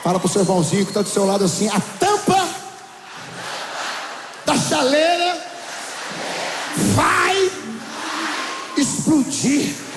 Fala pro seu irmãozinho que está do seu lado assim: a tampa da chaleira vai explodir.